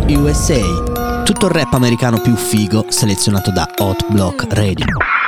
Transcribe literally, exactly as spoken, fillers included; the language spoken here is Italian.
U S A. Tutto il rap americano più figo selezionato da Hot Block Radio.